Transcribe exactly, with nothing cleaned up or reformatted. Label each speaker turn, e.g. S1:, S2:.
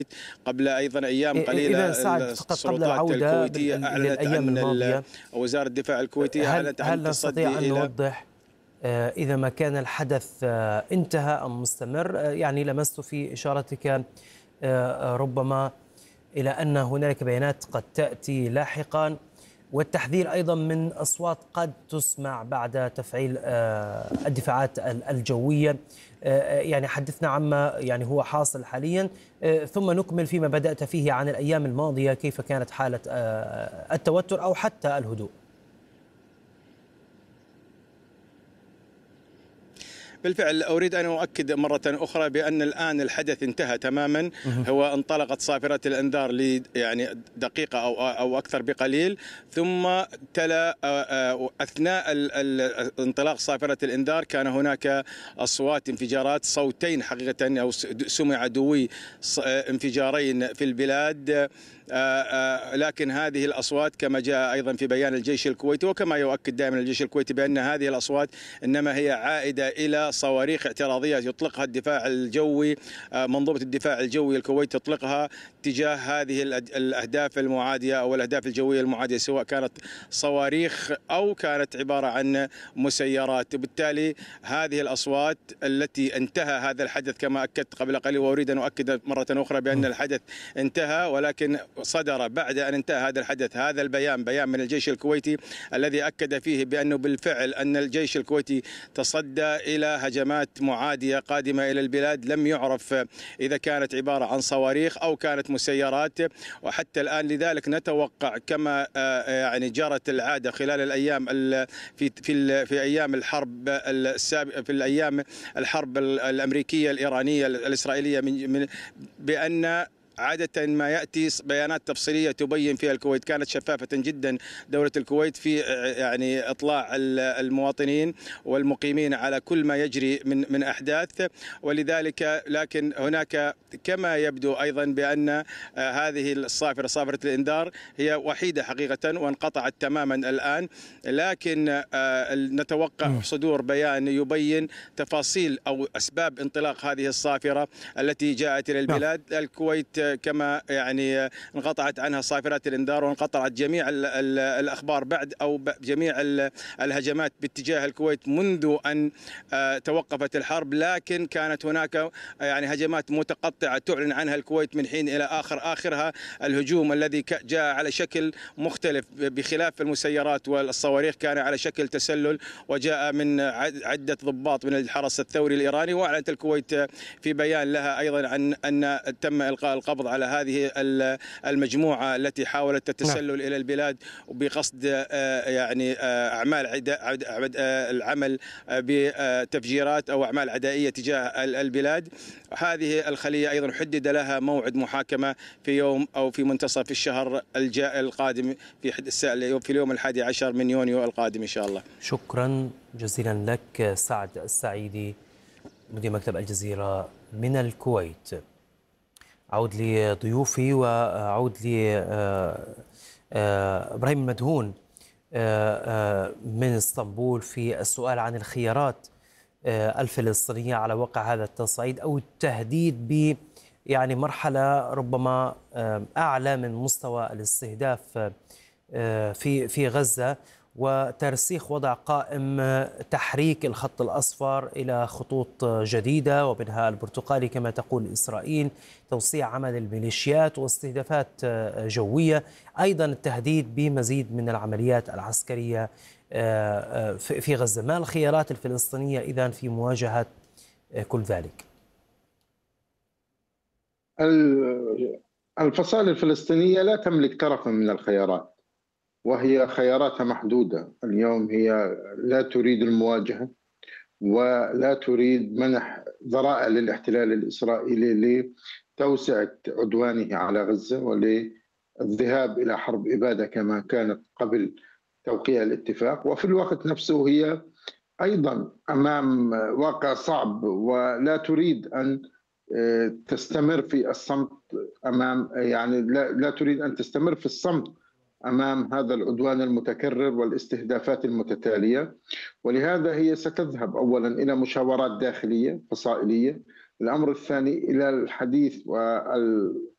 S1: قبل أيضا أيام قليلة
S2: إذا سعد، فقط قبل
S1: السلطات
S2: العودة
S1: الكويتية أعلنت
S2: للأيام
S1: أن
S2: الماضية،
S1: وزارة الدفاع الكويتية
S2: هل
S1: أعلنت عن
S2: هل نستطيع
S1: التصدي
S2: أن
S1: إلى
S2: نوضح آه، إذا ما كان الحدث آه، انتهى أم مستمر؟ آه، يعني لمست في إشارتك آه، آه، ربما إلى أن هنالك بيانات قد تأتي لاحقا، والتحذير أيضا من أصوات قد تسمع بعد تفعيل آه، الدفاعات ال- الجوية. آه، يعني حدثنا عما يعني هو حاصل حاليا، آه، ثم نكمل فيما بدأت فيه عن الأيام الماضية، كيف كانت حالة آه، التوتر أو حتى الهدوء.
S1: بالفعل أريد أن أؤكد مرة أخرى بأن الآن الحدث انتهى تماما.
S2: مهم.
S1: هو انطلقت صافرة الإنذار ل يعني دقيقة أو أو أكثر بقليل، ثم تلا آه، آه، أثناء ال- ال- انطلاق صافرة الإنذار كان هناك أصوات انفجارات، صوتين حقيقة أو س- سمع دوي ص- آه، انفجارين في البلاد. آه، آه، لكن هذه الأصوات كما جاء أيضا في بيان الجيش الكويتي، وكما يؤكد دائما الجيش الكويتي، بأن هذه الأصوات إنما هي عائدة إلى صواريخ اعتراضية يطلقها الدفاع الجوي. آه، منظومة الدفاع الجوي الكويت تطلقها تجاه هذه الأد- الأهداف المعادية أو الأهداف الجوية المعادية، سواء كانت صواريخ أو كانت عبارة عن مسيرات. وبالتالي هذه الأصوات التي انتهى هذا الحدث كما أكدت قبل قليل، وأريد أن أؤكد مرة أخرى بأن الحدث انتهى، ولكن صدر بعد أن انتهى هذا الحدث هذا البيان، بيان من الجيش الكويتي الذي أكد فيه بأنه بالفعل أن الجيش الكويتي تصدى إلى هجمات معادية قادمة إلى البلاد، لم يعرف إذا كانت عبارة عن صواريخ أو كانت مسيرات. وحتى الآن لذلك نتوقع كما آه، يعني جرت العادة خلال الأيام ال- في في ال- في أيام الحرب السابقة، في الأيام الحرب الأمريكية الإيرانية الإسرائيلية، من من- بأن عادة ما يأتي بيانات تفصيلية تبين فيها الكويت. كانت شفافة جدا دولة الكويت في يعني إطلاع المواطنين والمقيمين على كل ما يجري من من أحداث. ولذلك لكن هناك كما يبدو أيضا بأن هذه الصافرة، صافرة الإنذار، هي وحيدة حقيقة وانقطعت تماما الآن. لكن نتوقع صدور بيان يبين تفاصيل أو أسباب انطلاق هذه الصافرة التي جاءت إلى
S2: نعم.
S1: البلاد. الكويت كما يعني انقطعت عنها صافرات الإنذار، وانقطعت جميع ال ال الأخبار بعد أو جميع الهجمات باتجاه الكويت منذ أن توقفت الحرب. لكن كانت هناك يعني هجمات متقطعة تعلن عنها الكويت من حين إلى آخر، آخرها الهجوم الذي جاء على شكل مختلف، بخلاف المسيرات والصواريخ كان على شكل تسلل، وجاء من عدة ضباط من الحرس الثوري الإيراني. وأعلنت الكويت في بيان لها أيضا عن أن تم إلقاء القبض على هذه المجموعة التي حاولت
S2: نعم.
S1: التسلل إلى البلاد بقصد يعني أعمال العمل بتفجيرات أو أعمال عدائية تجاه البلاد. هذه الخلية أيضا حدد لها موعد محاكمة في يوم أو في منتصف الشهر الجاء القادم، في في اليوم الحادي عشر من يونيو القادم إن شاء الله.
S2: شكرا جزيلا لك سعد السعيدي، مدير مكتب الجزيرة من الكويت. أعود لضيوفي وأعود لإبراهيم المدهون من اسطنبول في السؤال عن الخيارات الفلسطينية على وقع هذا التصعيد أو التهديد ب يعني مرحلة ربما أعلى من مستوى الاستهداف في في غزة، وترسيخ وضع قائم تحريك الخط الأصفر إلى خطوط جديدة ومنها البرتقالي كما تقول إسرائيل، توسيع عمل الميليشيات واستهدافات جوية، أيضا التهديد بمزيد من العمليات العسكرية في غزة. ما الخيارات الفلسطينية إذن في مواجهة كل ذلك؟
S3: الفصائل الفلسطينية لا تملك طرفا من الخيارات، وهي خياراتها محدودة. اليوم هي لا تريد المواجهة ولا تريد منح ذرائع للاحتلال الإسرائيلي لتوسعة عدوانه على غزة وللذهاب إلى حرب إبادة كما كانت قبل توقيع الاتفاق. وفي الوقت نفسه هي أيضا أمام واقع صعب ولا تريد أن تستمر في الصمت أمام يعني لا, لا تريد أن تستمر في الصمت أمام هذا العدوان المتكرر والاستهدافات المتتالية. ولهذا هي ستذهب أولا إلى مشاورات داخلية فصائلية، الأمر الثاني إلى الحديث